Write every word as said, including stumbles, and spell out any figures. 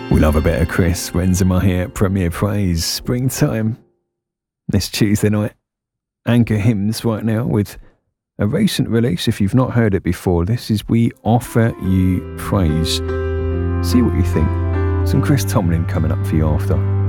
We love a bit of Chris Renzema here at Premier Praise. Springtime. This Tuesday night. Anchor Hymns right now with a recent release. If you've not heard it before, this is We Offer You Praise. See what you think. Some Chris Tomlin coming up for you after.